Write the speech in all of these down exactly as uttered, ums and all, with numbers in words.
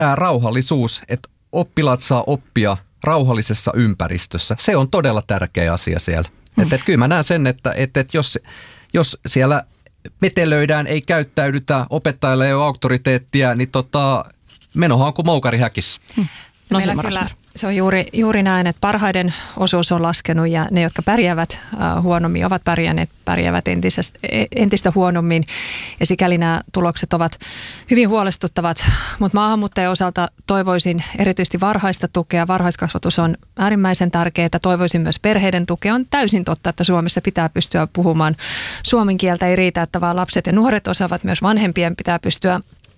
Tämä rauhallisuus, että oppilaat saa oppia rauhallisessa ympäristössä, se on todella tärkeä asia siellä. Mm. Että et, kyllä mä näen sen, että et, et jos, jos siellä metelöidään, ei käyttäydytä, opettajille ei ole auktoriteettia, niin tota, menohan on kuin moukari häkissä. Mm. No kyllä, se on juuri, juuri näin, että parhaiden osuus on laskenut ja ne, jotka pärjäävät äh, huonommin, ovat pärjänneet, pärjäävät entistä, entistä huonommin. Ja sikäli nämä tulokset ovat hyvin huolestuttavat. Mutta maahanmuuttajien osalta toivoisin erityisesti varhaista tukea. Varhaiskasvatus on äärimmäisen tärkeää. Toivoisin myös perheiden tukea. On täysin totta, että Suomessa pitää pystyä puhumaan suomen kieltä. Ei riitä, että vaan lapset ja nuoret osaavat, myös vanhempien pitää pystyä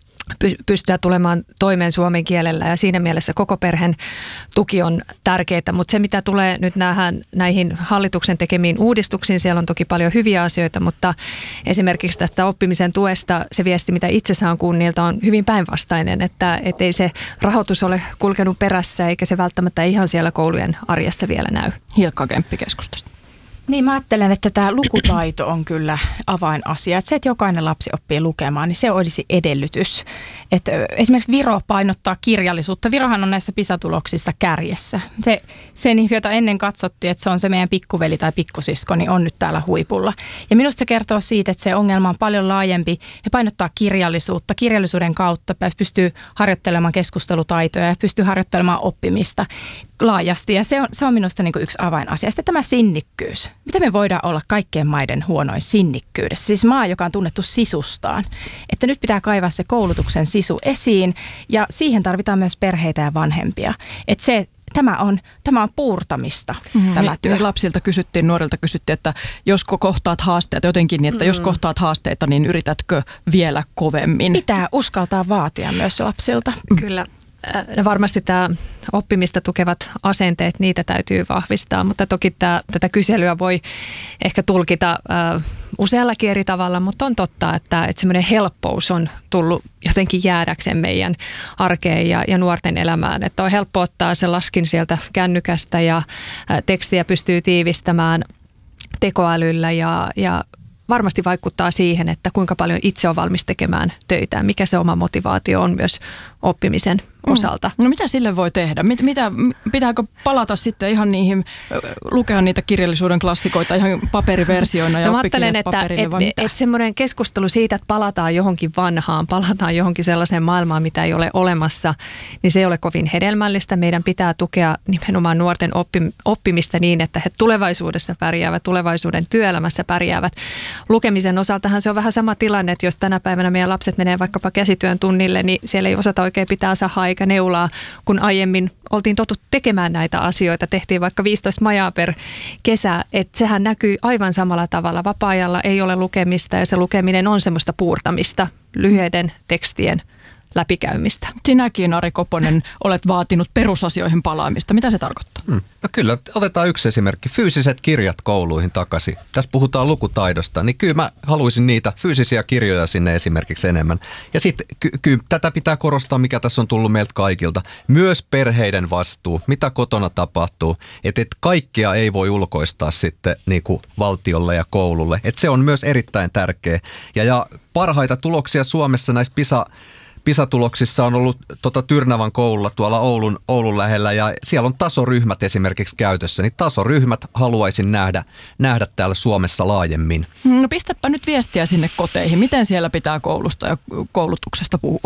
pystyä tulemaan toimeen suomen kielellä ja siinä mielessä koko perheen tuki on tärkeää, mutta se mitä tulee nyt nähdään näihin hallituksen tekemiin uudistuksiin, siellä on toki paljon hyviä asioita, mutta esimerkiksi tästä oppimisen tuesta se viesti, mitä itse saan kunnilta on hyvin päinvastainen, että ei se rahoitus ole kulkenut perässä eikä se välttämättä ihan siellä koulujen arjessa vielä näy. Hilkka Kemppi keskustasta. Niin mä ajattelen, että tämä lukutaito on kyllä avainasia. Että se, että jokainen lapsi oppii lukemaan, niin se olisi edellytys. Että esimerkiksi Viro painottaa kirjallisuutta. Virohan on näissä PISA-tuloksissa kärjessä. Se, se, jota ennen katsottiin, että se on se meidän pikkuveli tai pikkusisko, niin on nyt täällä huipulla. Ja minusta se kertoo siitä, että se ongelma on paljon laajempi. He painottaa kirjallisuutta. Kirjallisuuden kautta pystyy harjoittelemaan keskustelutaitoja ja pystyy harjoittelemaan oppimista laajasti. Ja se on, se on minusta niin kuin yksi avainasia. Sitten tämä sinnikkyys. Mitä me voidaan olla kaikkien maiden huonoin sinnikkyydessä? Siis maa, joka on tunnettu sisustaan. Että nyt pitää kaivaa se koulutuksen sisu esiin ja siihen tarvitaan myös perheitä ja vanhempia. Että se, tämä on, tämä on puurtamista, mm-hmm. tämä työ. Lapsilta kysyttiin, nuorilta kysyttiin, että jos kohtaat haasteita jotenkin, niin että mm. jos kohtaat haasteita, niin yritätkö vielä kovemmin? Pitää uskaltaa vaatia myös lapsilta. Mm. Kyllä. Varmasti tämä oppimista tukevat asenteet, niitä täytyy vahvistaa, mutta toki tämä, tätä kyselyä voi ehkä tulkita äh, useallakin eri tavalla, mutta on totta, että, että semmoinen helppous on tullut jotenkin jäädäkseen meidän arkeen ja, ja nuorten elämään. Että on helppo ottaa se laskin sieltä kännykästä ja äh, tekstiä pystyy tiivistämään tekoälyllä ja, ja varmasti vaikuttaa siihen, että kuinka paljon itse on valmis tekemään töitä, mikä se oma motivaatio on myös oppimisen osalta. No mitä sille voi tehdä? Mit, mitä, pitääkö palata sitten ihan niihin, lukea niitä kirjallisuuden klassikoita ihan paperiversioina ja no, oppikirjat paperille vai mitä? Että semmoinen keskustelu siitä, että palataan johonkin vanhaan, palataan johonkin sellaiseen maailmaan, mitä ei ole olemassa, niin se ei ole kovin hedelmällistä. Meidän pitää tukea nimenomaan nuorten oppimista niin, että he tulevaisuudessa pärjäävät, tulevaisuuden työelämässä pärjäävät. Lukemisen osaltahan se on vähän sama tilanne, että jos tänä päivänä meidän lapset menee vaikkapa käsityön tunnille, niin siellä ei osata oikein pitää sahaa eikä neulaa, kun aiemmin oltiin totuttu tekemään näitä asioita. Tehtiin vaikka viisitoista majaa per kesä, että sehän näkyy aivan samalla tavalla. Vapaa-ajalla ei ole lukemista ja se lukeminen on semmoista puurtamista, lyhyiden tekstien läpikäymistä. Sinäkin, Ari Koponen, olet vaatinut perusasioihin palaamista. Mitä se tarkoittaa? Hmm. No kyllä, otetaan yksi esimerkki. Fyysiset kirjat kouluihin takaisin. Tässä puhutaan lukutaidosta, niin kyllä mä haluaisin niitä fyysisiä kirjoja sinne esimerkiksi enemmän. Ja sitten ky- ky- tätä pitää korostaa, mikä tässä on tullut meiltä kaikilta. Myös perheiden vastuu, mitä kotona tapahtuu. Että et kaikkea ei voi ulkoistaa sitten niin kuin valtiolle ja koululle. Että se on myös erittäin tärkeä. Ja, ja parhaita tuloksia Suomessa näissä PISA PISA-tuloksissa on ollut tota Tyrnävän koululla tuolla Oulun, Oulun lähellä ja siellä on tasoryhmät esimerkiksi käytössä, niin tasoryhmät haluaisin nähdä, nähdä täällä Suomessa laajemmin. No pistäpä nyt viestiä sinne koteihin. Miten siellä pitää koulusta ja koulutuksesta puhua?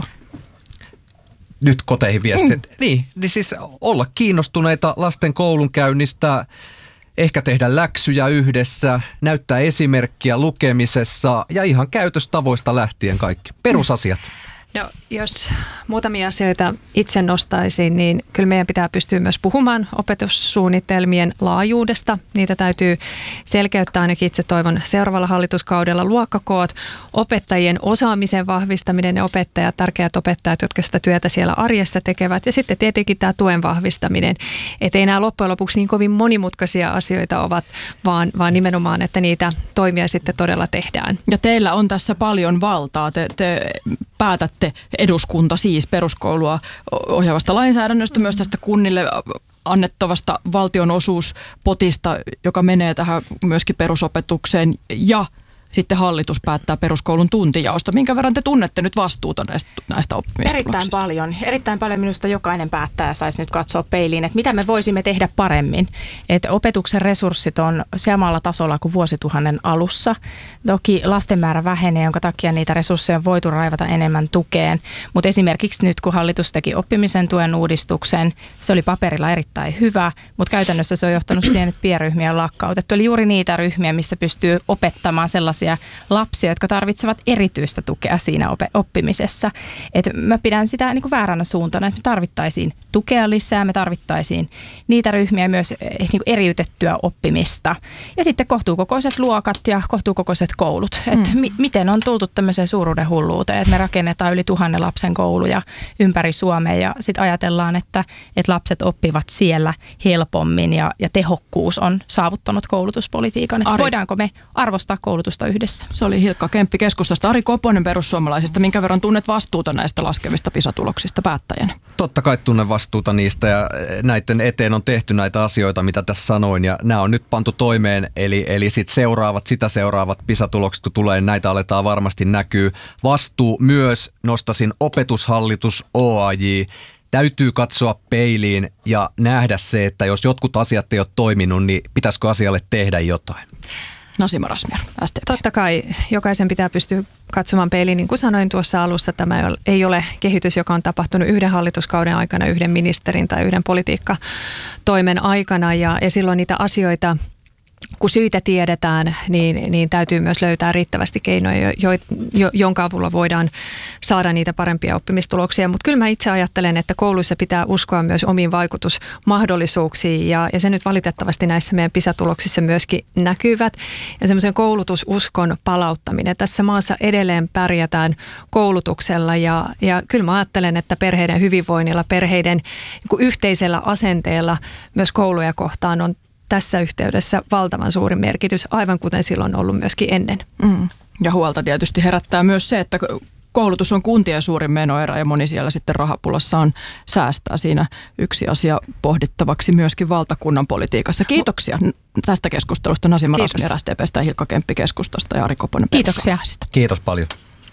Nyt koteihin viestiä. Mm. Niin, niin siis olla kiinnostuneita lasten koulunkäynnistä, ehkä tehdä läksyjä yhdessä, näyttää esimerkkiä lukemisessa ja ihan käytöstavoista lähtien kaikki. Perusasiat. No, jos muutamia asioita itse nostaisin, niin kyllä meidän pitää pystyä myös puhumaan opetussuunnitelmien laajuudesta. Niitä täytyy selkeyttää ainakin itse toivon seuraavalla hallituskaudella. Luokkakoot, opettajien osaamisen vahvistaminen, ne opettajat, tärkeät opettajat, jotka sitä työtä siellä arjessa tekevät. Ja sitten tietenkin tämä tuen vahvistaminen. Että ei nämä loppujen lopuksi niin kovin monimutkaisia asioita ovat, vaan, vaan nimenomaan, että niitä toimia sitten todella tehdään. Ja teillä on tässä paljon valtaa. Te, te päätätte eduskunta siis peruskoulua ohjaavasta lainsäädännöstä, myös tästä kunnille annettavasta valtionosuuspotista, joka menee tähän myöskin perusopetukseen ja sitten hallitus päättää peruskoulun tuntijaosta. Minkä verran te tunnette nyt vastuuta näistä, näistä oppimistuloksista? Erittäin paljon. Erittäin paljon minusta jokainen päättäjä saisi nyt katsoa peiliin, että mitä me voisimme tehdä paremmin. Että opetuksen resurssit on samalla tasolla kuin vuosituhannen alussa. Toki lasten määrä vähenee, jonka takia niitä resursseja on voitu raivata enemmän tukeen. Mutta esimerkiksi nyt, kun hallitus teki oppimisen tuen uudistuksen, se oli paperilla erittäin hyvä, mutta käytännössä se on johtanut siihen, että pienryhmiä on lakkautettu. Eli juuri niitä ryhmiä, missä pystyy opettamaan sellaisia lapsia, jotka tarvitsevat erityistä tukea siinä oppimisessa. Et mä pidän sitä niin kuin vääränä suuntana, että me tarvittaisiin tukea lisää, me tarvittaisiin niitä ryhmiä myös niin kuin eriytettyä oppimista. Ja sitten kohtuukokoiset luokat ja kohtuukokoiset koulut. Et mm. mi- miten on tultu tämmöiseen suuruuden hulluuteen, että me rakennetaan yli tuhannen lapsen kouluja ympäri Suomea ja sitten ajatellaan, että, että lapset oppivat siellä helpommin ja, ja tehokkuus on saavuttanut koulutuspolitiikan. Että voidaanko me arvostaa koulutusta yhdessä? Se oli Hilkka Kemppi keskustasta. Ari Koponen perussuomalaisista. Minkä verran tunnet vastuuta näistä laskevista PISA-tuloksista päättäjänä? Totta kai tunnen vastuuta niistä ja näiden eteen on tehty näitä asioita, mitä tässä sanoin ja nämä on nyt pantu toimeen. Eli, eli sit seuraavat, sitä seuraavat PISA-tulokset, kun tulee, näitä aletaan varmasti näkyy. Vastuu myös, nostasin opetushallitus, O A J. Täytyy katsoa peiliin ja nähdä se, että jos jotkut asiat ei ole toiminut, niin pitäisikö asialle tehdä jotain? Nasima Razmyar, S D P. Totta kai jokaisen pitää pystyä katsomaan peiliin. Niin kuin sanoin tuossa alussa, tämä ei ole kehitys, joka on tapahtunut yhden hallituskauden aikana, yhden ministerin tai yhden politiikkatoimen aikana. Ja, ja silloin niitä asioita, kun syitä tiedetään, niin, niin täytyy myös löytää riittävästi keinoja, jo, jo, jonka avulla voidaan saada niitä parempia oppimistuloksia. Mutta kyllä mä itse ajattelen, että kouluissa pitää uskoa myös omiin vaikutusmahdollisuuksiin ja, ja se nyt valitettavasti näissä meidän PISA-tuloksissa myöskin näkyvät. Ja semmoisen koulutususkon palauttaminen. Tässä maassa edelleen pärjätään koulutuksella ja, ja kyllä mä ajattelen, että perheiden hyvinvoinnilla, perheiden niin yhteisellä asenteella myös kouluja kohtaan on tässä yhteydessä valtavan suuri merkitys, aivan kuten silloin on ollut myöskin ennen. Mm. Ja huolta tietysti herättää myös se, että koulutus on kuntien suurin menoerä ja moni siellä sitten rahapulassa on säästää. Siinä yksi asia pohdittavaksi myöskin valtakunnan politiikassa. Kiitoksia tästä keskustelusta Nasima Razmyar S D P:stä, Hilkka Kemppi keskustasta ja Ari Koponen perussuomalaisista. Kiitos paljon.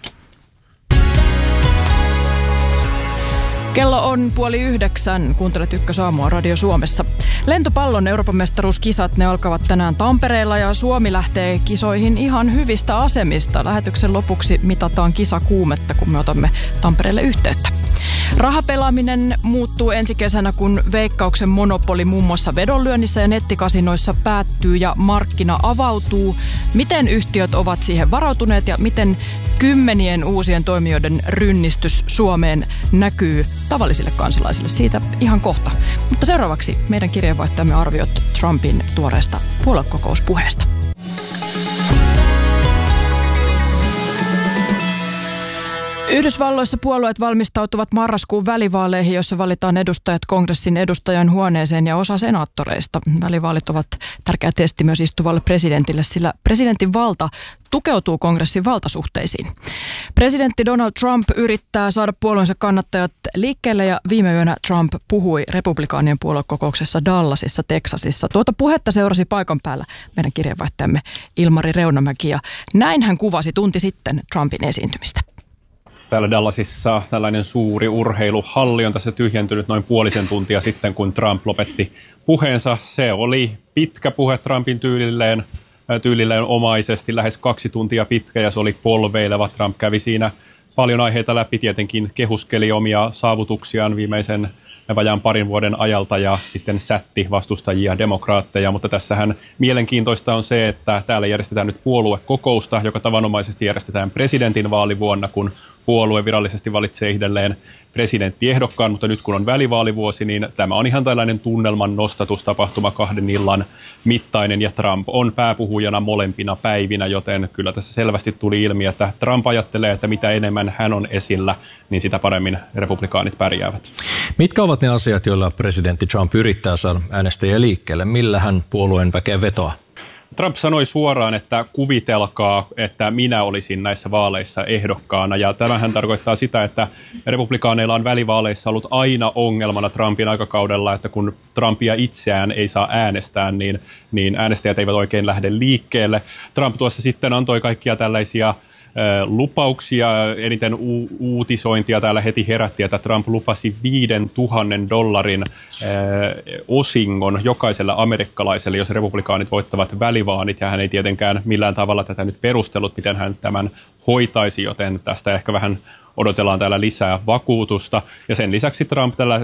Kello on puoli yhdeksän. Kuuntelet Ykkösaamua Radio Suomessa. Lentopallon Euroopan mestaruuskisat, ne alkavat tänään Tampereella ja Suomi lähtee kisoihin ihan hyvistä asemista. Lähetyksen lopuksi mitataan kisakuumetta, kun me otamme Tampereelle yhteyttä. Rahapelaaminen muuttuu ensi kesänä, kun Veikkauksen monopoli muun muassa vedonlyönnissä ja nettikasinoissa päättyy ja markkina avautuu. Miten yhtiöt ovat siihen varautuneet ja miten kymmenien uusien toimijoiden rynnistys Suomeen näkyy tavallisille kansalaisille? Siitä ihan kohta. Mutta seuraavaksi meidän kirjeenvaihtajamme arviot Trumpin tuoreesta puoluekokouspuheesta. Yhdysvalloissa puolueet valmistautuvat marraskuun välivaaleihin, joissa valitaan edustajat kongressin edustajan huoneeseen ja osa senaattoreista. Välivaalit ovat tärkeä testi myös istuvalle presidentille, sillä presidentin valta tukeutuu kongressin valtasuhteisiin. Presidentti Donald Trump yrittää saada puolueensa kannattajat liikkeelle ja viime yönä Trump puhui republikaanien puoluekokouksessa Dallasissa, Teksasissa. Tuota puhetta seurasi paikan päällä meidän kirjeenvaihtajamme Ilmari Reunamäki ja näin hän kuvasi tunti sitten Trumpin esiintymistä. Täällä Dallasissa tällainen suuri urheiluhalli on tässä tyhjentynyt noin puolisen tuntia sitten, kun Trump lopetti puheensa. Se oli pitkä puhe Trumpin tyylilleen, tyylilleen omaisesti, lähes kaksi tuntia pitkä ja se oli polveileva. Trump kävi siinä paljon aiheita läpi, tietenkin kehuskeli omia saavutuksiaan viimeisen vajaan parin vuoden ajalta ja sitten sätti vastustajia demokraatteja, mutta tässähän mielenkiintoista on se, että täällä järjestetään nyt puoluekokousta, joka tavanomaisesti järjestetään presidentin vaalivuonna, kun puolue virallisesti valitsee itselleen presidenttiehdokkaan, mutta nyt kun on välivaalivuosi, niin tämä on ihan tällainen tunnelman nostatustapahtuma kahden illan mittainen ja Trump on pääpuhujana molempina päivinä, joten kyllä tässä selvästi tuli ilmi, että Trump ajattelee, että mitä enemmän hän on esillä, niin sitä paremmin republikaanit pärjäävät. Mitkä ovat ne asiat, joilla presidentti Trump yrittää saada äänestäjiä liikkeelle? Millä hän puolueen väkeä vetoaa? Trump sanoi suoraan, että kuvitelkaa, että minä olisin näissä vaaleissa ehdokkaana. Ja tämähän tarkoittaa sitä, että republikaaneilla on välivaaleissa ollut aina ongelmana Trumpin aikakaudella, että kun Trumpia itseään ei saa äänestää, niin, niin äänestäjät eivät oikein lähde liikkeelle. Trump tuossa sitten antoi kaikkia tällaisia lupauksia, eniten u- uutisointia täällä heti herätti, että Trump lupasi viiden tuhannen dollarin ää, osingon jokaiselle amerikkalaiselle, jos republikaanit voittavat välivaanit, ja hän ei tietenkään millään tavalla tätä nyt perustellut, miten hän tämän hoitaisi, joten tästä ehkä vähän odotellaan täällä lisää vakuutusta, ja sen lisäksi Trump tällä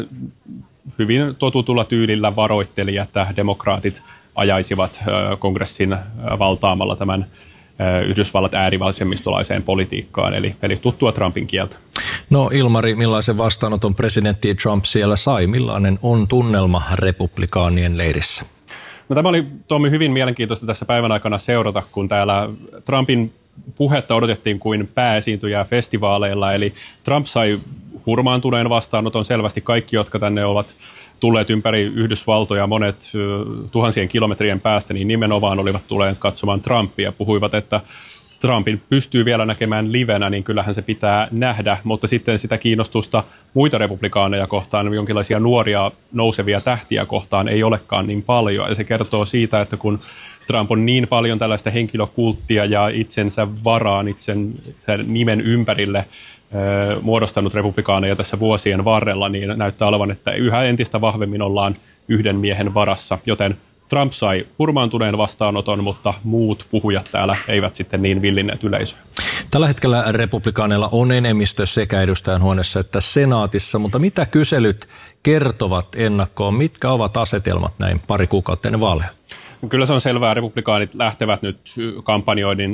hyvin totutulla tyylillä varoitteli, että demokraatit ajaisivat ää, kongressin ää, valtaamalla tämän Yhdysvallat äärivasemmistolaiseen politiikkaan, eli, eli tuttua Trumpin kieltä. No Ilmari, millaisen vastaanoton presidentti Trump siellä sai? Millainen on tunnelma republikaanien leirissä? No, tämä oli, Tommi, hyvin mielenkiintoista tässä päivän aikana seurata, kun täällä Trumpin puhetta odotettiin kuin pääesiintyjää festivaaleilla, eli Trump sai hurmaantuneen vastaanoton selvästi. Kaikki, jotka tänne ovat tulleet ympäri Yhdysvaltoja monet tuhansien kilometrien päästä, niin nimenomaan olivat tulleet katsomaan Trumpia. Puhuivat, että Trumpin pystyy vielä näkemään livenä, niin kyllähän se pitää nähdä, mutta sitten sitä kiinnostusta muita republikaaneja kohtaan, jonkinlaisia nuoria nousevia tähtiä kohtaan ei olekaan niin paljon. Ja se kertoo siitä, että kun Trump on niin paljon tällaista henkilökulttia ja itsensä varaan, itsen sen nimen ympärille muodostanut republikaaneja tässä vuosien varrella, niin näyttää olevan, että yhä entistä vahvemmin ollaan yhden miehen varassa, joten Trump sai hurmaantuneen vastaanoton, mutta muut puhujat täällä eivät sitten niin villinneet yleisöä. Tällä hetkellä republikaaneilla on enemmistö sekä edustajanhuoneessa että senaatissa, mutta mitä kyselyt kertovat ennakkoon? Mitkä ovat asetelmat näin pari kuukautta ennen vaaleja? Kyllä se on selvää. Republikaanit lähtevät nyt kampanjoinnin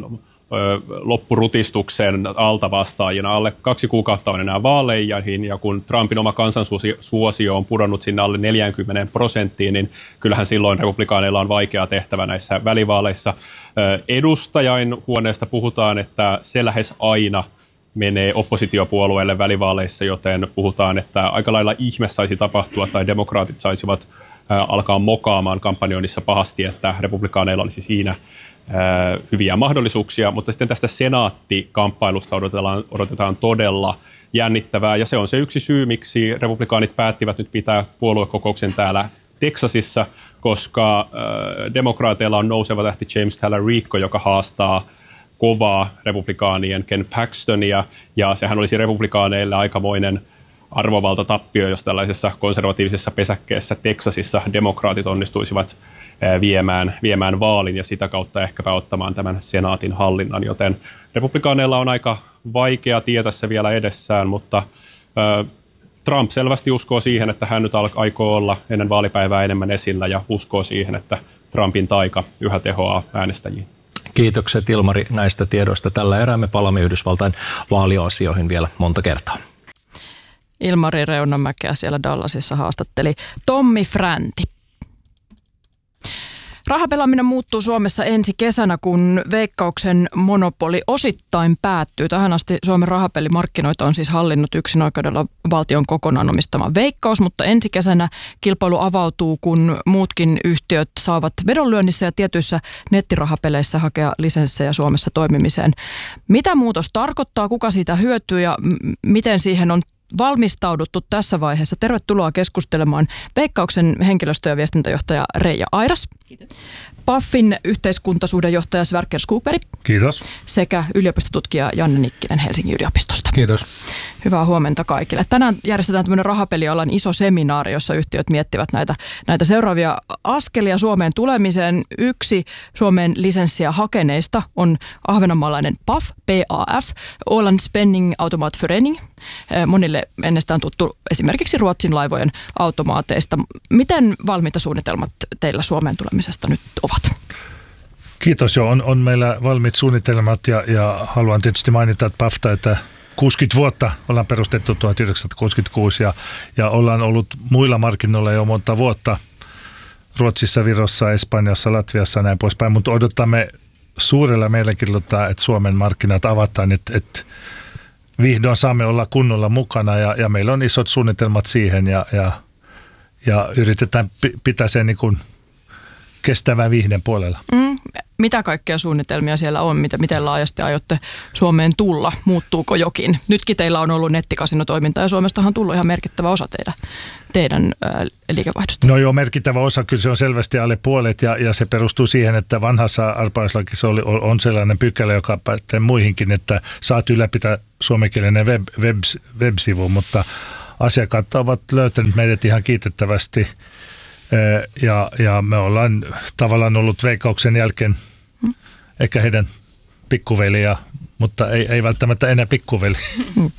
loppurutistukseen alta vastaajina. Alle kaksi kuukautta on enää vaaleihin, ja kun Trumpin oma kansansuosio on pudonnut sinne alle neljäkymmentä prosenttiin, niin kyllähän silloin republikaaneilla on vaikea tehtävä näissä välivaaleissa. Edustajain huoneesta puhutaan, että se lähes aina menee oppositiopuolueelle välivaaleissa, joten puhutaan, että aika lailla ihme saisi tapahtua tai demokraatit saisivat alkaa mokaamaan kampanjoinnissa pahasti, että republikaaneilla olisi siinä hyviä mahdollisuuksia, mutta sitten tästä senaattikamppailusta odotetaan, odotetaan todella jännittävää, ja se on se yksi syy, miksi republikaanit päättivät nyt pitää puoluekokouksen täällä Teksasissa, koska äh, demokraateilla on nouseva tähti James Talarico, joka haastaa kovaa republikaanien Ken Paxtonia, ja sehän olisi republikaaneille aikamoinen arvovaltatappio, jos tällaisessa konservatiivisessa pesäkkeessä Teksasissa demokraatit onnistuisivat viemään, viemään vaalin ja sitä kautta ehkäpä ottamaan tämän senaatin hallinnan, joten republikaaneilla on aika vaikea tie tässä vielä edessään, mutta äh, Trump selvästi uskoo siihen, että hän nyt aikoo olla ennen vaalipäivää enemmän esillä ja uskoo siihen, että Trumpin taika yhä tehoaa äänestäjiin. Kiitokset Ilmari näistä tiedoista. Tällä erää me palaamme Yhdysvaltain vaaliasioihin vielä monta kertaa. Ilmari Reunamäkeä siellä Dallasissa haastatteli Tommi Fränti. Rahapelaaminen muuttuu Suomessa ensi kesänä, kun Veikkauksen monopoli osittain päättyy. Tähän asti Suomen rahapelimarkkinoita on siis hallinnut yksinoikeudella valtion kokonaan omistama Veikkaus, mutta ensi kesänä kilpailu avautuu, kun muutkin yhtiöt saavat vedonlyönnissä ja tietyissä nettirahapeleissä hakea lisenssejä Suomessa toimimiseen. Mitä muutos tarkoittaa, kuka siitä hyötyy ja m- miten siihen on valmistauduttu tässä vaiheessa? Tervetuloa keskustelemaan Veikkauksen henkilöstö- ja viestintäjohtaja Reija Airas. Kiitos. Paffin yhteiskuntasuhdejohtaja Sverker Skogberg. Kiitos. Sekä yliopistotutkija Janne Nikkinen Helsingin yliopistosta. Kiitos. Hyvää huomenta kaikille. Tänään järjestetään tämmöinen rahapelialan iso seminaari, jossa yhtiöt miettivät näitä, näitä seuraavia askelia Suomeen tulemiseen. Yksi Suomeen lisenssiä hakeneista on ahvenanmaalainen P A F, P A F, Åland Spending Automat Förening. Monille ennestään tuttu esimerkiksi Ruotsin laivojen automaateista. Miten valmiita suunnitelmat teillä Suomeen tulemisesta nyt ovat? Kiitos. Jo, on, on meillä valmiit suunnitelmat ja, ja haluan tietysti mainita, että P A F täyttää kuusikymmentä vuotta, ollaan perustettu tuhatyhdeksänsataakuusikymmentäkuusi ja, ja ollaan ollut muilla markkinoilla jo monta vuotta, Ruotsissa, Virossa, Espanjassa, Latviassa ja näin poispäin, mutta odotamme suurella mielenkiinnolla, että Suomen markkinat avataan, että, että vihdoin saamme olla kunnolla mukana ja, ja meillä on isot suunnitelmat siihen ja, ja, ja yritetään pitää sen niin kuin kestävän viihden puolella. Mm. Mitä kaikkea suunnitelmia siellä on? Miten laajasti aiotte Suomeen tulla? Muuttuuko jokin? Nytkin teillä on ollut nettikasinotoimintaa ja Suomestahan on tullut ihan merkittävä osa teidän, teidän ää, liikevaihdosta. No joo, merkittävä osa. Kyllä se on selvästi alle puolet ja, ja se perustuu siihen, että vanhassa arpajaislakissa oli, on sellainen pykälä, joka pätee muihinkin, että saat ylläpitää suomenkielinen web, web, web-sivu, mutta asiakkaat ovat löytäneet meidät ihan kiitettävästi. Ja, ja me ollaan tavallaan ollut Veikkauksen jälkeen hmm. ehkä heidän pikkuveli, ja, mutta ei, ei välttämättä enää pikkuveli. Hmm.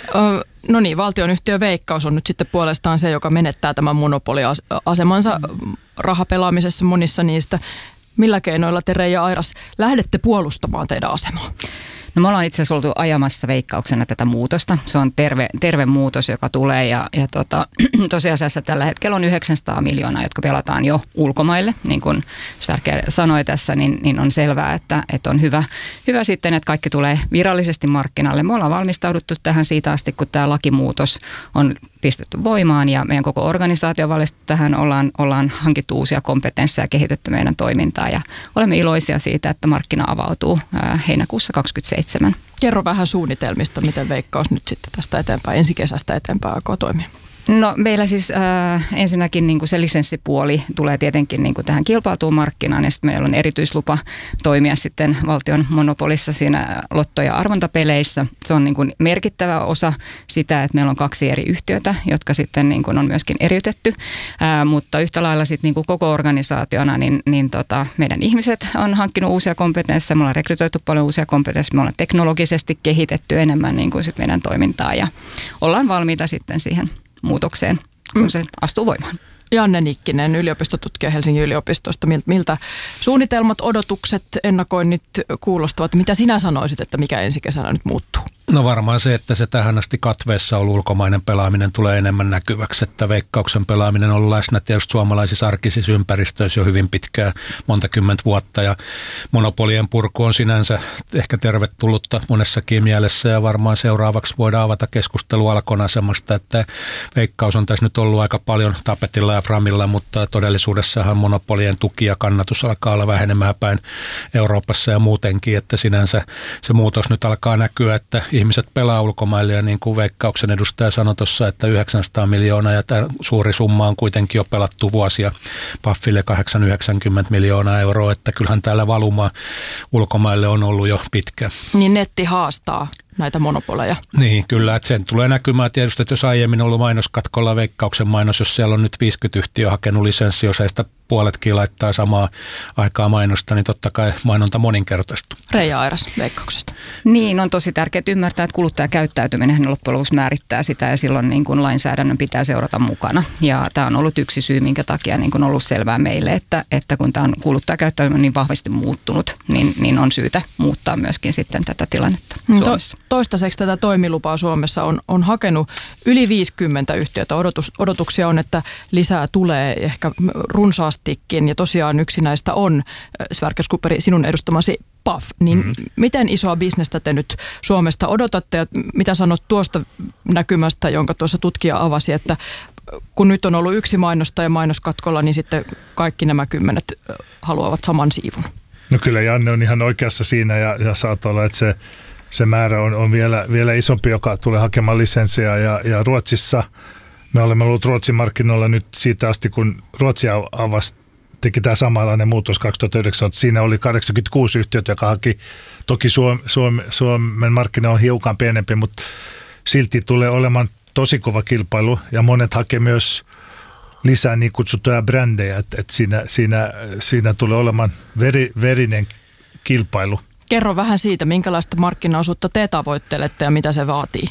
No niin, valtionyhtiö Veikkaus on nyt sitten puolestaan se, joka menettää tämän monopoliasemansa hmm. rahapelaamisessa monissa niistä. Millä keinoilla te, Reija Airas, lähdette puolustamaan teidän asemaa? No me ollaan itse asiassa oltu ajamassa Veikkauksena tätä muutosta. Se on terve, terve muutos, joka tulee ja, ja tota, tosiasiassa tällä hetkellä on yhdeksänsataa miljoonaa, jotka pelataan jo ulkomaille. Niin kuin Sverker sanoi tässä, niin, niin on selvää, että, että on hyvä, hyvä sitten, että kaikki tulee virallisesti markkinalle. Me ollaan valmistauduttu tähän siitä asti, kun tämä lakimuutos on pistetty voimaan ja meidän koko organisaatio valistettu tähän. Ollaan, ollaan hankittu uusia kompetensseja ja kehitetty meidän toimintaa ja olemme iloisia siitä, että markkina avautuu ää, heinäkuussa kaksikymmentäseitsemän. Kerro vähän suunnitelmista, miten Veikkaus nyt sitten tästä eteenpäin, ensi kesästä eteenpäin aikoo toimia. No meillä siis äh, ensinnäkin niin kuin se lisenssipuoli tulee tietenkin niin kuin tähän kilpailtuun markkinaan ja sitten meillä on erityislupa toimia sitten valtion monopolissa siinä lotto- ja arvontapeleissä. Se on niin kuin merkittävä osa sitä, että meillä on kaksi eri yhtiötä, jotka sitten niin kuin on myöskin eriytetty, äh, mutta yhtä lailla sitten niin kuin koko organisaationa niin, niin tota, meidän ihmiset on hankkinut uusia kompetensseja, me ollaan rekrytoitu paljon uusia kompetensseja, me ollaan teknologisesti kehitetty enemmän niin kuin sit meidän toimintaa ja ollaan valmiita sitten siihen muutokseen, kun se astuu voimaan. Janne Nikkinen, yliopistotutkija Helsingin yliopistosta. Miltä suunnitelmat, odotukset, ennakoinnit kuulostavat? Mitä sinä sanoisit, että mikä ensi kesänä nyt muuttuu? No varmaan se, että se tähän asti katveessa ollut ulkomainen pelaaminen tulee enemmän näkyväksi, että Veikkauksen pelaaminen on ollut läsnä tietysti suomalaisissa arkisissa ympäristöissä jo hyvin pitkään, monta kymmentä vuotta ja monopolien purku on sinänsä ehkä tervetullutta monessakin mielessä ja varmaan seuraavaksi voidaan avata keskustelua Alkon asemasta, että Veikkaus on tässä nyt ollut aika paljon tapetilla ja framilla, mutta todellisuudessahan monopolien tuki ja kannatus alkaa olla vähenemään päin Euroopassa ja muutenkin, että sinänsä se muutos nyt alkaa näkyä, että ihmiset pelaa ulkomaille ja niin kuin Veikkauksen edustaja sanoi tuossa, että yhdeksänsataa miljoonaa ja tämä suuri summa on kuitenkin jo pelattu vuosia Paffille kahdeksansataayhdeksänkymmentä miljoonaa euroa, että kyllähän täällä valuma ulkomaille on ollut jo pitkä. Niin netti haastaa näitä monopoleja. Niin, kyllä, että sen tulee näkymään tietysti, että jos aiemmin on ollut mainoskatkolla Veikkauksen mainos, jos siellä on nyt viisikymmentä yhtiöä hakenut lisenssi, jos heistä puoletkin laittaa samaa aikaa mainosta, niin totta kai mainonta moninkertaistuu. Reija Airas Veikkauksesta. Niin, on tosi tärkeää ymmärtää, että kuluttajakäyttäytyminen loppujen lopuksi määrittää sitä ja silloin niin kuin lainsäädännön pitää seurata mukana. Ja tämä on ollut yksi syy, minkä takia niin kuin on ollut selvää meille, että, että kun tämä on kuluttajakäyttäytyminen niin vahvasti muuttunut, niin, niin on syytä muuttaa myöskin sitten tätä tilannetta Suomessa. To, toistaiseksi tätä toimilupaa Suomessa on, on hakenut yli viisikymmentä yhtiötä. Odotus, odotuksia on, että lisää tulee ehkä runsaastikin ja tosiaan yksi näistä on, Sverker Skuperi, sinun edustamasi P A F. Niin mm-hmm. miten isoa bisnestä te nyt Suomesta odotatte ja mitä sanot tuosta näkymästä, jonka tuossa tutkija avasi, että kun nyt on ollut yksi mainostaja mainoskatkolla, niin sitten kaikki nämä kymmenet haluavat saman siivun? No kyllä Janne on ihan oikeassa siinä ja, ja saattaa olla, että se Se määrä on, on vielä, vielä isompi, joka tulee hakemaan lisenssiä ja, ja Ruotsissa me olemme olleet Ruotsin markkinoilla nyt siitä asti, kun Ruotsi avasi, teki tämä samanlainen muutos kaksituhattayhdeksän. Siinä oli kahdeksankymmentäkuusi yhtiötä, joka haki. Toki Suom, Suom, Suomen markkina on hiukan pienempi, mutta silti tulee olemaan tosi kova kilpailu ja monet hakee myös lisää niin kutsuttuja brändejä, että et siinä, siinä, siinä tulee olemaan veri, verinen kilpailu. Kerro vähän siitä, minkälaista markkinaosuutta te tavoittelette ja mitä se vaatii.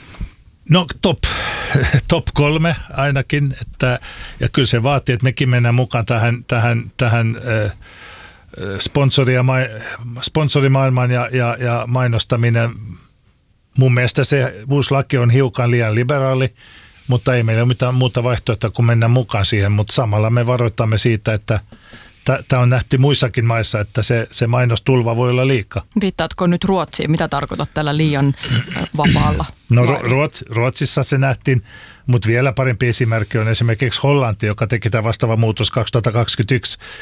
No top, top kolme ainakin, että, ja kyllä se vaatii, että mekin mennään mukaan tähän, tähän, tähän äh, sponsori ja mai, sponsorimaailmaan ja, ja, ja mainostaminen. Mun mielestä se uusi laki on hiukan liian liberaali, mutta ei meillä ole mitään muuta vaihtoehtoa kuin mennä mukaan siihen, mutta samalla me varoitamme siitä, että tämä on nähty muissakin maissa, että se, se mainostulva voi olla liikaa. Viittaatko nyt Ruotsiin? Mitä tarkoitat tällä liian vapaalla? No Ruots, Ruotsissa se nähtiin, mutta vielä parempi esimerkki on esimerkiksi Hollanti, joka teki tämä vastaava muutos kaksituhattakaksikymmentäyksi.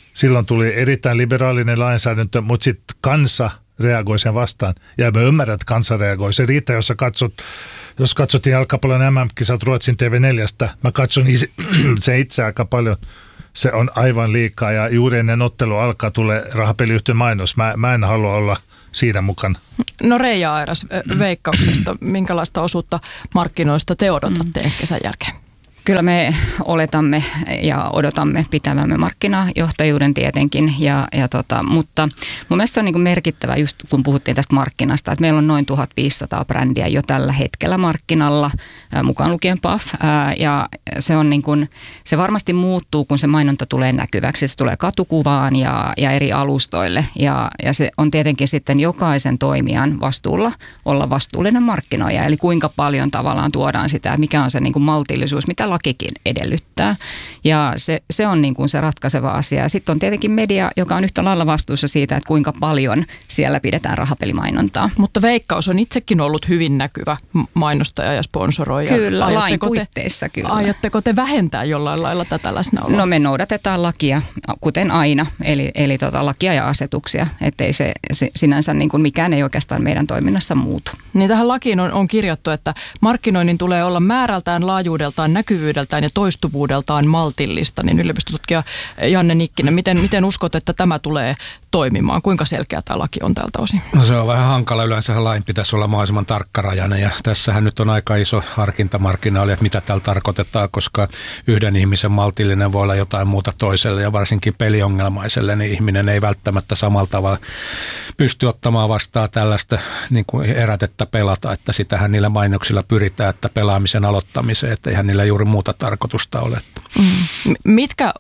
Silloin tuli erittäin liberaalinen lainsäädäntö, mutta sitten kansa reagoi sen vastaan. Ja mä ymmärrän, että kansa reagoi. Se riittää, jos sä katsot, jos katsottiin jalkapallon M M-kisat Ruotsin T V neljä, mä katson se itse aika paljon. Se on aivan liikaa ja juuri ennen ottelu alkaa tulee rahapeliyhtiön mainos. Mä, mä en halua olla siinä mukana. No Reija Airas Veikkauksesta, minkälaista osuutta markkinoista te odotatte ensi kesän jälkeen? Kyllä me oletamme ja odotamme pitävämme markkinajohtajuuden tietenkin, ja, ja tota, mutta mun mielestä se on niin kuin merkittävä just kun puhuttiin tästä markkinasta, että meillä on noin tuhatviisisataa brändiä jo tällä hetkellä markkinalla, ää, mukaan lukien Paf, ää, ja se, on niin kuin, se varmasti muuttuu, kun se mainonta tulee näkyväksi, se tulee katukuvaan ja, ja eri alustoille, ja, ja se on tietenkin sitten jokaisen toimijan vastuulla olla vastuullinen markkinoija, eli kuinka paljon tavallaan tuodaan sitä, mikä on se niin kuin maltillisuus, mitä lakikin edellyttää. Ja se, se on niin kuin se ratkaiseva asia. Sitten on tietenkin media, joka on yhtä lailla vastuussa siitä, että kuinka paljon siellä pidetään rahapelimainontaa. Mutta Veikkaus on itsekin ollut hyvin näkyvä mainostaja ja sponsoroija. Kyllä, lain puitteissa kyllä. Aiotteko te vähentää jollain lailla tätä läsnäoloa? No me noudatetaan lakia, kuten aina, eli, eli tota, lakia ja asetuksia, ettei se, se sinänsä niin kuin mikään ei oikeastaan meidän toiminnassa muutu. Niin tähän lakiin on, on kirjattu, että markkinoinnin tulee olla määrältään, laajuudeltaan, näkyvyydeltään ja toistuvuudeltaan maltillista. Niin yliopistotutkija Janne Nikkinen, miten, miten uskot, että tämä tulee toimimaan? Kuinka selkeä tämä laki on tältä osin? No se on vähän hankala. Yleensä lain pitäisi olla mahdollisimman tarkkarajainen ja tässähän nyt on aika iso harkintamarkkinaali, että mitä täällä tarkoitetaan, koska yhden ihmisen maltillinen voi olla jotain muuta toiselle ja varsinkin peliongelmaiselle, niin ihminen ei välttämättä samalla tavalla pysty ottamaan vastaan tällaista niin kuin herätettä pelata, että sitähän niillä mainoksilla pyritään, että pelaamisen aloittamiseen, että eihän niillä juuri muuta tarkoitusta ole. Mm. Mitkä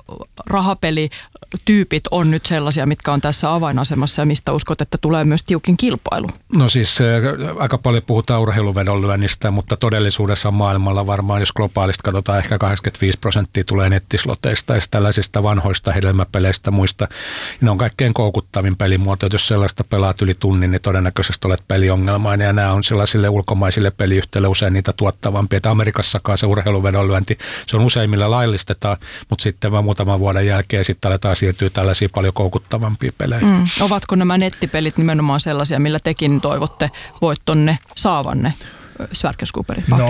rahapelityypit on nyt sellaisia, mitkä on tässä avainasemassa ja mistä uskot, että tulee myös tiukin kilpailu? No siis aika paljon puhutaan urheiluvedonlyönnistä, mutta todellisuudessa maailmalla varmaan, jos globaalista katsotaan, ehkä kahdeksankymmentäviisi prosenttia tulee nettisloteista ja tällaisista vanhoista hedelmäpeleistä muista. Ne on kaikkein koukuttavin pelimuoto, että jos sellaista pelaat yli tunnin, niin todennäköisesti olet peliongelmainen ja nämä on sellaisille ulkomaisille peliyhtiöille usein niitä tuottavampia. Että Amerikassakaan se urheiluvedonlyönti, se on useimmilla laillistetaan, mutta sitten vaan muutaman vuoden jälkeen sitten aletaan siirtyä tällaisia paljon koukuttavampia pelejä. Mm. Ovatko nämä nettipelit nimenomaan sellaisia, millä tekin toivotte voittonne saavanne? Sverker Skuperi, no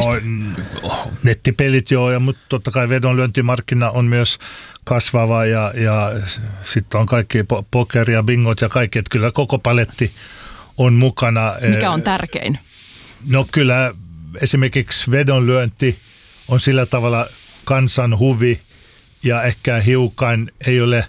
nettipelit joo, ja, mutta totta kai vedonlyöntimarkkina on myös kasvava ja, ja sitten on kaikki po- poker ja bingot ja kaikki, että kyllä koko paletti on mukana. Mikä on tärkein? No kyllä esimerkiksi vedonlyönti on sillä tavalla kansan huvi ja ehkä hiukan ei ole,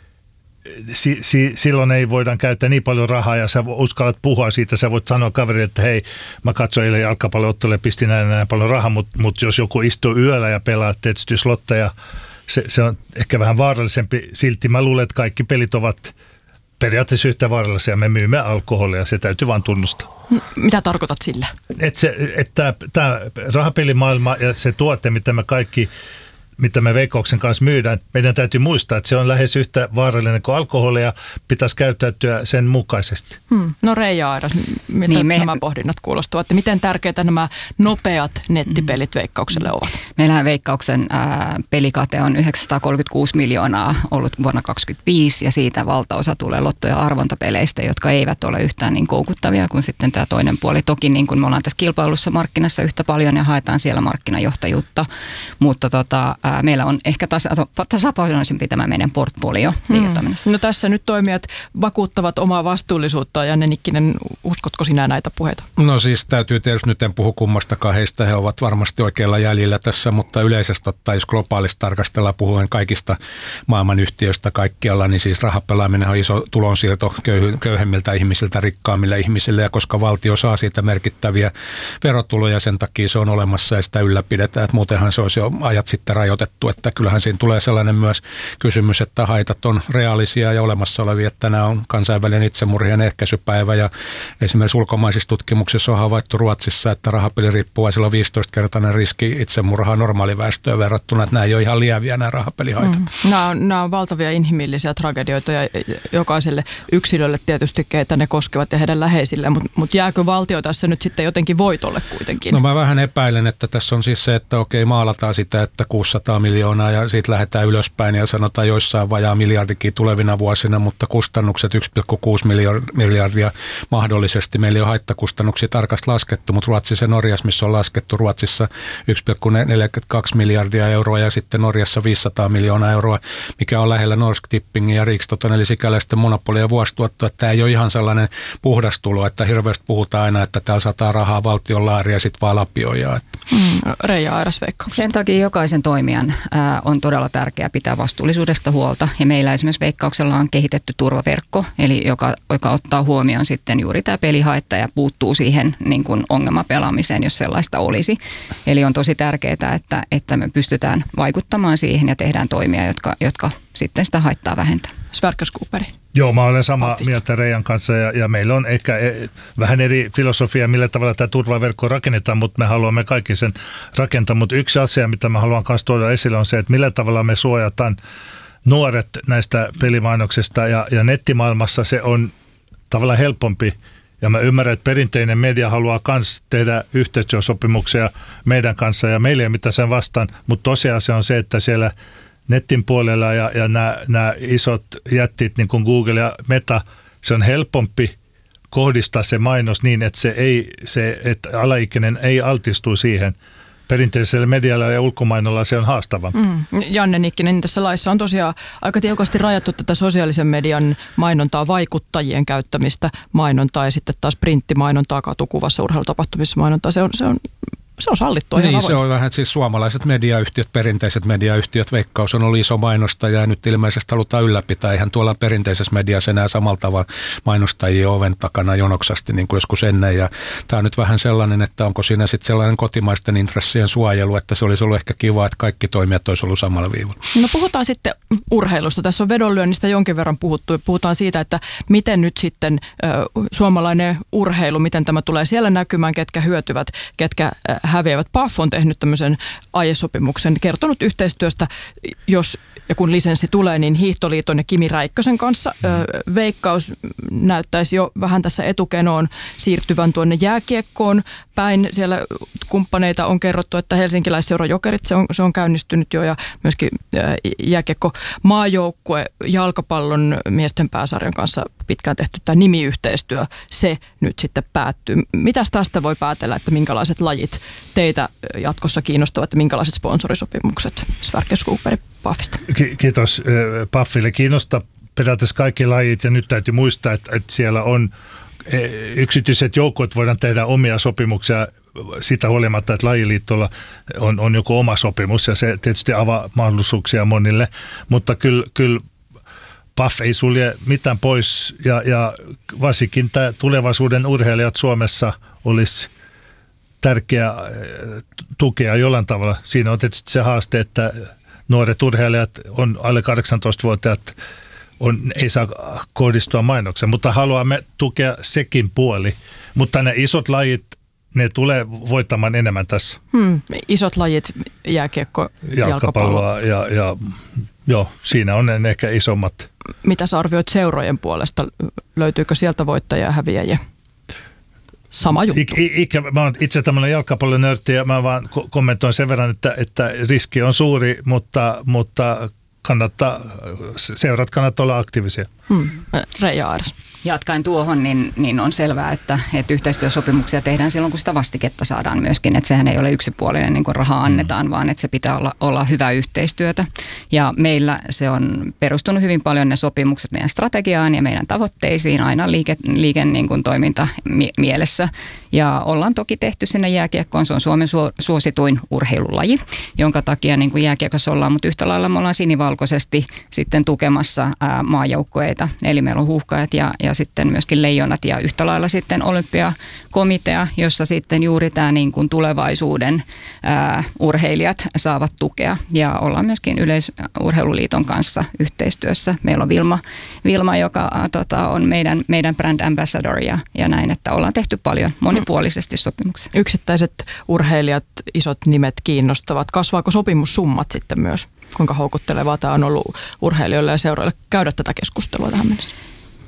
si, si, silloin ei voida käyttää niin paljon rahaa ja sä uskallat puhua siitä, sä voit sanoa kaverille, että hei, mä katsoin eilen jalkapallo-ottelulle ja pistin näin, näin paljon rahaa, mutta mut jos joku istuu yöllä ja pelaa tietysti slotteja, se, se on ehkä vähän vaarallisempi. Silti mä luulen, että kaikki pelit ovat periaatteessa yhtä vaarallisia. Me myymme alkoholia, se täytyy vaan tunnustaa. Mitä tarkoitat sillä? Että et tämä rahapelimaailma ja se tuote, mitä me kaikki, mitä me Veikkauksen kanssa myydään, meidän täytyy muistaa, että se on lähes yhtä vaarallinen kuin alkoholia, pitäisi käyttäytyä sen mukaisesti. Hmm. No Reija Airas, mitä niin me... nämä pohdinnat kuulostavat? Miten tärkeitä nämä nopeat nettipelit Veikkaukselle ovat? Meillähän Veikkauksen ää, pelikate on yhdeksänsataakolmekymmentäkuusi miljoonaa ollut vuonna kaksikymmentäviisi ja siitä valtaosa tulee lotto- ja arvontapeleistä, jotka eivät ole yhtään niin koukuttavia kuin sitten tämä toinen puoli. Toki niin kuin me ollaan tässä kilpailussa markkinassa yhtä paljon ja haetaan siellä markkinajohtajuutta, mutta tota, ää, meillä on ehkä tasa- tasapainoisempi tämä meidän portfolio liiketoiminnassa. Hmm. No tässä nyt toimijat vakuuttavat omaa vastuullisuutta. Janne Nikkinen, uskotko sinä näitä puheita? No siis täytyy tietysti, nyt en puhu kummastakaan heistä, he ovat varmasti oikealla jäljellä tässä, mutta yleisesti ottaen, jos globaalista tarkastellaan puhuen kaikista maailman yhtiöistä kaikkialla, niin siis rahapelaaminen on iso tulonsiirto köyhemmiltä ihmisiltä rikkaammille ihmisille, ja koska valtio saa siitä merkittäviä verotuloja, sen takia se on olemassa ja sitä ylläpidetään, että muutenhan se olisi jo ajat sitten rajoitettu, että kyllähän siinä tulee sellainen myös kysymys, että haitat on reaalisia ja olemassa olevia, että tänään on kansainvälinen itsemurhien ehkäisypäivä ja esimerkiksi ulkomaisissa tutkimuksissa on havaittu Ruotsissa, että rahapeliriippuvaisilla on viisitoistakertainen riski itsemurhaa normaaliväestöön verrattuna, että nämä ei ole ihan lieviä nämä rahapelihaitat. Mm. Nämä, on, nämä on valtavia inhimillisiä tragedioita ja jokaiselle yksilölle tietysti, keitä ne koskevat ja heidän läheisille, mutta mut jääkö valtio tässä nyt sitten jotenkin voitolle kuitenkin? No mä vähän epäilen, että tässä on siis se, että okei maalataan sitä, että kuusisataa viisisataa miljoonaa ja siitä lähdetään ylöspäin ja sanotaan joissain vajaa miljardikin tulevina vuosina, mutta kustannukset yksi pilkku kuusi miljardia mahdollisesti. Meillä ei ole haittakustannuksia tarkasti laskettu, mutta Ruotsissa ja Norjassa, missä on laskettu Ruotsissa yksi pilkku neljäkymmentäkaksi miljardia euroa ja sitten Norjassa viisisataa miljoonaa euroa, mikä on lähellä Norsk Tippingin ja Rikstoton, eli sikäläisten monopolia vuosituottoa. Tämä ei ole ihan sellainen puhdas tulo, että hirveästi puhutaan aina, että täällä sataa rahaa valtion laari ja sitten vaan lapioja. Mm, Reija Airas Veikkauksesta. Sen takia jokaisen toimijan ää, on todella tärkeää pitää vastuullisuudesta huolta. Ja meillä esimerkiksi Veikkauksella on kehitetty turvaverkko, eli joka, joka ottaa huomioon sitten juuri tämä pelihaitta ja puuttuu siihen niin kuin ongelmapelaamiseen, jos sellaista olisi. Eli on tosi tärkeää, että, että me pystytään vaikuttamaan siihen ja tehdään toimia, jotka, jotka sitten sitä haittaa vähentää. Sverker Skogberg. Joo, mä olen samaa Paffista. mieltä Reijan kanssa ja, ja meillä on ehkä e, vähän eri filosofia, millä tavalla tämä turvaverkko rakennetaan, mutta me haluamme kaikki sen rakentaa. Mutta yksi asia, mitä mä haluan myös tuoda esille, on se, että millä tavalla me suojataan nuoret näistä pelimainoksista ja, ja nettimaailmassa se on tavallaan helpompi. Ja mä ymmärrän, että perinteinen media haluaa myös tehdä yhteistyösopimuksia meidän kanssa ja meillä ei ole mitään sen vastaan, mutta tosiasia on se, että siellä netin puolella ja, ja nämä, nämä isot jättit niin kuin Google ja Meta, se on helpompi kohdistaa se mainos niin, että, se ei, se, että alaikäinen ei altistu siihen. Perinteisellä medialla ja ulkomainolla se on haastava. Mm. Janne Nikkinen, tässä laissa on tosiaan aika tiukasti rajattu tätä sosiaalisen median mainontaa, vaikuttajien käyttämistä mainontaa ja sitten taas printtimainontaa, katukuvassa, urheilutapahtumissa mainontaa. Se on, se on Se on sallittua. Niin, se on vähän siis suomalaiset mediayhtiöt, perinteiset mediayhtiöt, Veikkaus on ollut iso mainostaja ja nyt ilmeisesti halutaan ylläpitää. Eihän tuolla perinteisessä mediassa enää samalla tavalla mainostajia oven takana jonoksasti niin kuin joskus ennen. Ja tämä on nyt vähän sellainen, että onko siinä sitten sellainen kotimaisten intressien suojelu, että se olisi ollut ehkä kiva, että kaikki toimijat olisi ollut samalla viivalla. No puhutaan sitten urheilusta. Tässä on vedonlyönnistä jonkin verran puhuttu. Puhutaan siitä, että miten nyt sitten ö, suomalainen urheilu, miten tämä tulee siellä näkymään, ketkä hyötyvät, ketkä ö, häviävät. P A F on tehnyt tämmöisen aiesopimuksen, kertonut yhteistyöstä, jos ja kun lisenssi tulee, niin Hiihtoliiton ja Kimi Räikkösen kanssa. Mm. Veikkaus näyttäisi jo vähän tässä etukenoon siirtyvän tuonne jääkiekkoon päin. Siellä kumppaneita on kerrottu, että helsinkiläisseura Jokerit, se on, se on käynnistynyt jo ja myöskin jääkiekko maajoukkue jalkapallon miesten pääsarjan kanssa pitkään tehty tämä nimiyhteistyö, se nyt sitten päättyy. Mitäs tästä voi päätellä, että minkälaiset lajit teitä jatkossa kiinnostavat ja minkälaiset sponsorisopimukset? Sverker Skogberg Pafista. Kiitos Pafille. Kiinnostaa periaatteessa kaikki lajit ja nyt täytyy muistaa, että, että siellä on yksityiset joukot, voidaan tehdä omia sopimuksia sitä huolimatta, että lajiliittolla on, on joku oma sopimus ja se tietysti avaa mahdollisuuksia monille, mutta kyllä, kyllä P A F ei sulje mitään pois ja, ja varsinkin tämä tulevaisuuden urheilijat Suomessa olisi tärkeää tukea jollain tavalla. Siinä on tietysti se haaste, että nuoret urheilijat on alle kahdeksantoistavuotiaat, on, ei saa kohdistua mainokseen, mutta haluamme tukea sekin puoli. Mutta ne isot lajit, ne tulee voittamaan enemmän tässä. Hmm, isot lajit, jääkiekko, jalkapallo. Ja, ja joo, siinä on ne ehkä isommat. Mitä sä arvioit seurojen puolesta? Löytyykö sieltä voittajia ja häviäjiä? Sama juttu. I, ikä, mä oon itse tämmöinen jalkapallonörtti ja mä vaan kommentoin sen verran, että, että riski on suuri, mutta, mutta kannattaa, seurat kannattaa olla aktiivisia. Hmm. Reija Airas. Jatkaen tuohon, niin, niin on selvää, että, että yhteistyösopimuksia tehdään silloin, kun sitä vastiketta saadaan myöskin. Että sehän ei ole yksipuolinen, niin kuin rahaa annetaan, mm. vaan että se pitää olla, olla hyvää yhteistyötä. Ja meillä se on perustunut hyvin paljon ne sopimukset meidän strategiaan ja meidän tavoitteisiin, aina liike, liike niin kuin toiminta mie- mielessä. Ja ollaan toki tehty sinne jääkiekkoon, se on Suomen suosituin urheilulaji, jonka takia niin kuin jääkiekossa ollaan, mutta yhtä lailla me ollaan sinivalkoisesti sitten tukemassa ää, maajoukkueita. Eli meillä on Huuhkajat ja, ja sitten myöskin Leijonat ja yhtä lailla sitten Olympiakomitea, jossa sitten juuri tämä niin kuin tulevaisuuden ää, urheilijat saavat tukea. Ja ollaan myöskin Yleisurheiluliiton kanssa yhteistyössä. Meillä on Vilma, Vilma joka tota, on meidän, meidän brand ambassador ja, ja näin, että ollaan tehty paljon monipuolisesti sopimuksia. Yksittäiset urheilijat, isot nimet kiinnostavat. Kasvaako sopimussummat sitten myös? Kuinka houkuttelevaa tämä on ollut urheilijoille ja seuroille käydä tätä keskustelua tähän mennessä?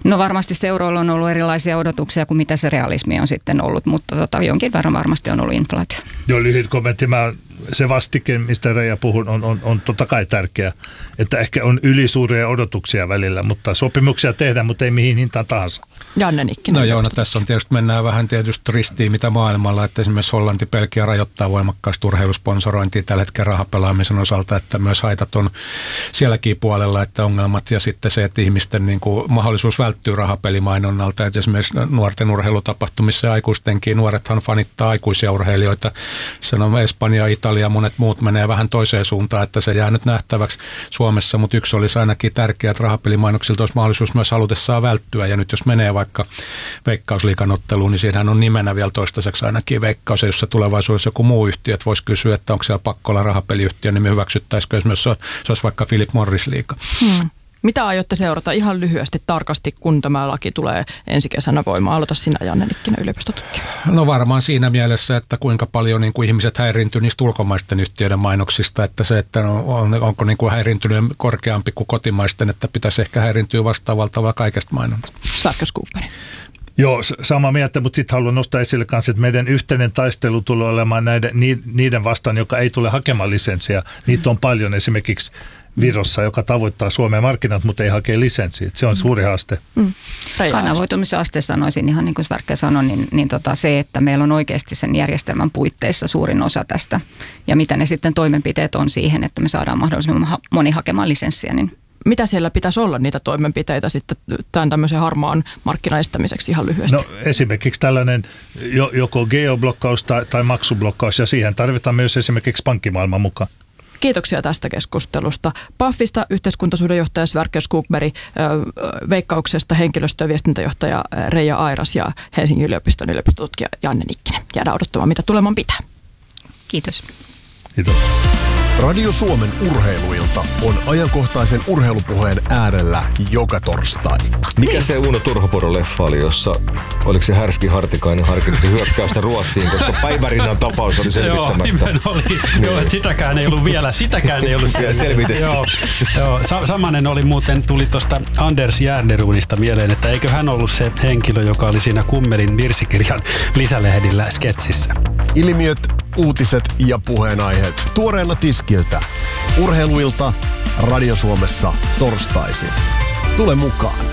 No varmasti seuroilla on ollut erilaisia odotuksia kuin mitä se realismi on sitten ollut, mutta tota, jonkin verran varmasti on ollut inflaatio. Joo, lyhyt kommentti. Mä, se vastike, mistä Reija puhun, on, on, on totta kai tärkeä, että ehkä on ylisuuria odotuksia välillä, mutta sopimuksia tehdään, mutta ei mihin hintaan tahansa. Janne Nikkinen. No joo, no tässä on tietysti mennään vähän tietysti ristiin mitä maailmalla, että esimerkiksi Hollanti, Belgia rajoittaa voimakkaasti urheilusponsorointia tällä hetkellä rahapelaamisen osalta, että myös haitat on sielläkin puolella, että ongelmat ja sitten se, että ihmisten niin kuin mahdollisuus välttyy rahapelimainonnalta, että esimerkiksi nuorten urheilutapahtumissa ja aikuistenkin, nuorethan fanittaa aikuisia urheilijoita, sanon Espanja, Italia, monet muut menee vähän toiseen suuntaan, että se jää nyt nähtäväksi Suomessa, mutta yksi olisi ainakin tärkeää, että rahapelimainoksilta olisi mahdollisuus myös halutessaan välttyä, ja nyt jos menee vaikka Veikkausliigan otteluun, niin siinähän on nimenä vielä toistaiseksi ainakin Veikkaus, ja jos se tulevaisuudessa joku muu yhtiö, että voisi kysyä, että onko siellä pakko olla rahapeliyhtiö, niin me hyväksyttäisikö, jos se olisi vaikka Philip Morris liiga. Hmm. Mitä aiotte seurata ihan lyhyesti tarkasti, kun tämä laki tulee ensi kesänä voimaan? Aloita sinä, Janne Nikkinen, yliopistotutkija. No varmaan siinä mielessä, että kuinka paljon niin kuin ihmiset häiriintyy niistä ulkomaisten yhtiöiden mainoksista, että se, että on, onko niin kuin häiriintynyt korkeampi kuin kotimaisten, että pitäisi ehkä häiriintyä vastaavalla tavalla kaikesta mainonnasta. Sverker Skogberg. Joo, sama mieltä, mutta sitten haluan nostaa esille kanssa, että meidän yhteinen taistelu tulee olemaan näiden, niiden vastaan, joka ei tule hakemaan lisenssiä. Niitä on paljon esimerkiksi Virossa, joka tavoittaa Suomen markkinat, mutta ei hakea lisenssiä. Se on suuri haaste. Mm. Kanavoitumisaste sanoisin, ihan niin kuin Sverker sanoi, niin, niin tota se, että meillä on oikeasti sen järjestelmän puitteissa suurin osa tästä. Ja mitä ne sitten toimenpiteet on siihen, että me saadaan mahdollisimman moni hakemaan lisenssiä. Niin mitä siellä pitäisi olla niitä toimenpiteitä sitten tämän tämmöisen harmaan markkinaestämiseksi ihan lyhyesti? No esimerkiksi tällainen joko geoblokkaus tai, tai maksublokkaus, ja siihen tarvitaan myös esimerkiksi pankkimaailman mukaan. Kiitoksia tästä keskustelusta. Paffista yhteiskuntasuhdejohtaja Sverker Skogberg, Veikkauksesta henkilöstö- ja viestintäjohtaja Reija Airas ja Helsingin yliopiston yliopistotutkija Janne Nikkinen. Jäädään odottamaan, mitä tuleman pitää. Kiitos. Kiitos. Radio Suomen urheiluilta on ajankohtaisen urheilupuheen äärellä joka torstai. Mikä niin. se Uno Turhopodon-leffa oli, jossa oliko se Härski Hartikainen harkitsi hyökkäystä Ruotsiin, koska Päivärinnan tapaus oli selvittämättä. Joo, nimen oli. Niin. Joo, sitäkään ei ollut vielä, sitäkään ei ollut selvitetty. Joo, joo. Sa- samanen oli muuten, tuli tuosta Anders Järnerunista mieleen, että eikö hän ollut se henkilö, joka oli siinä Kummelin virsikirjan lisälehdillä sketsissä. Ilmiöt, uutiset ja puheenaiheet tuoreena tiskiltä. Urheiluilta Radio Suomessa torstaisin. Tule mukaan.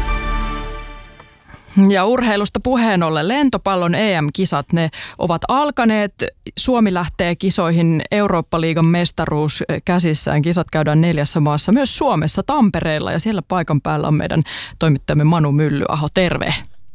Ja urheilusta puheen ollen lentopallon E M-kisat, ne ovat alkaneet. Suomi lähtee kisoihin, Eurooppa-liigan mestaruus käsissään. Kisat käydään neljässä maassa, myös Suomessa, Tampereella, ja siellä paikan päällä on meidän toimittajamme Manu Myllyaho. Terve.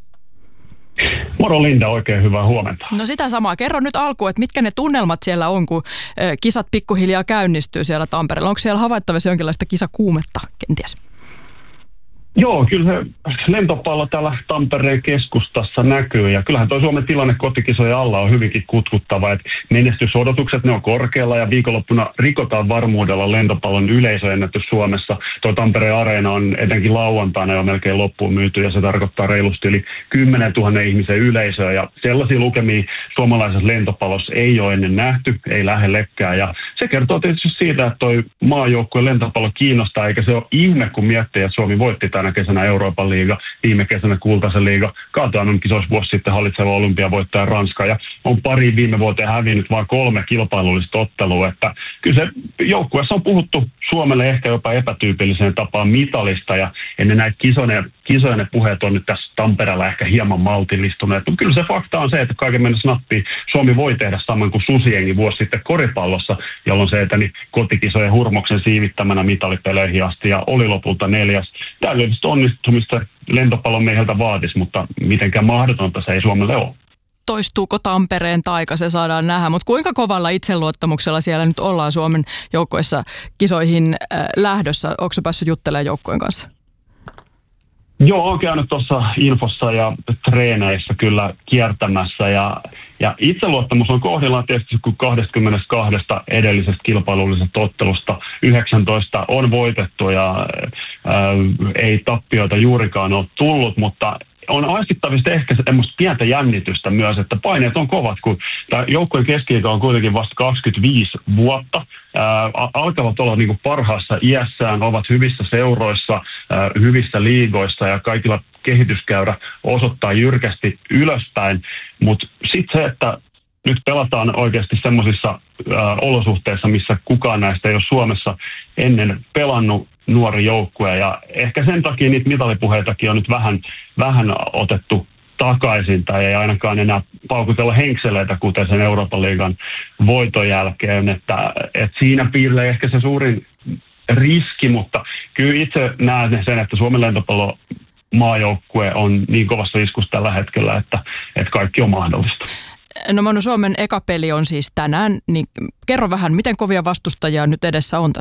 Moro Linda, oikein hyvää huomenta. No sitä samaa. Kerro nyt alkuun, että mitkä ne tunnelmat siellä on, kun kisat pikkuhiljaa käynnistyy siellä Tampereella. Onko siellä havaittavissa jonkinlaista kisakuumetta kenties? Joo, kyllä se lentopallo täällä Tampereen keskustassa näkyy, ja kyllähän tuo Suomen tilanne kotikisojen alla on hyvinkin kutkuttava, että menestysodotukset ne on korkealla, ja viikonloppuna rikotaan varmuudella lentopallon yleisöennätys Suomessa. Tuo Tampereen areena on etenkin lauantaina jo melkein loppuun myyty, ja se tarkoittaa reilusti yli kymmenen tuhatta ihmisen yleisöä, ja sellaisia lukemia suomalaisessa lentopallossa ei ole ennen nähty, ei lähellekään, ja se kertoo tietysti siitä, että toi maajoukkueen lentopallo kiinnostaa, eikä se ole ihme, kun miettii, että Suomi voitti tänä kesänä Euroopan liiga, viime kesänä Kultaisen liiga, kaatoi M M-kisoissa vuosi sitten hallitseva olympiavoittaja Ranska, ja on pari viime vuoteen hävinnyt vain kolme kilpailullista ottelua, että kyllä se joukkueessa on puhuttu Suomelle ehkä jopa epätyypilliseen tapaan mitalista, ja ennen näitä kisojen, kisojen puheet on nyt tässä Tampereella ehkä hieman maltillistuneet, mutta kyllä se fakta on se, että kaiken mennessä nappii Suomi voi tehdä saman kuin Susiengi vuosi sitten koripallossa, jolloin se eteni kotikisojen hurmoksen siivittämänä mitalipeleihin asti, ja oli lopulta neljäs. Täydellistä onnistumista lentopallon mieheltä vaatisi, mutta mitenkään mahdotonta se ei Suomelle ole. Toistuuko Tampereen taika, se saadaan nähdä, mutta kuinka kovalla itseluottamuksella siellä nyt ollaan Suomen joukkoissa kisoihin äh, lähdössä? Onko se päässyt juttelemaan joukkojen kanssa? Joo, olen käynyt tuossa infossa ja treeneissä kyllä kiertämässä, ja, ja itseluottamus on kohdillaan tietysti, kun kaksikymmentäkaksi edellisestä kilpailullisesta ottelusta yhdeksäntoista on voitettu, ja ää, ei tappioita juurikaan ole tullut, mutta on aistittavista ehkä semmoista pientä jännitystä myös, että paineet on kovat, kun tämä joukkueen keski-ikä on kuitenkin vasta kaksikymmentäviisi vuotta. Ää, alkavat olla niin kuin parhaassa iässään, ovat hyvissä seuroissa, ää, hyvissä liigoissa ja kaikilla kehityskäyrä osoittaa jyrkästi ylöspäin. Mutta sitten se, että nyt pelataan oikeasti semmoisissa olosuhteissa, missä kukaan näistä ei ole Suomessa ennen pelannut nuori joukkue. Ja ehkä sen takia niitä mitalipuheitakin on nyt vähän, vähän otettu takaisin tai ei ainakaan enää paukutella henkseleitä, kuten sen Euroopan liigan voiton jälkeen. Että, että siinä piilee ehkä se suurin riski, mutta kyllä itse näen sen, että Suomen lentopallo maajoukkue on niin kovassa iskussa tällä hetkellä, että, että kaikki on mahdollista. No Manu, Suomen eka peli on siis tänään, niin kerro vähän, miten kovia vastustajia nyt edessä on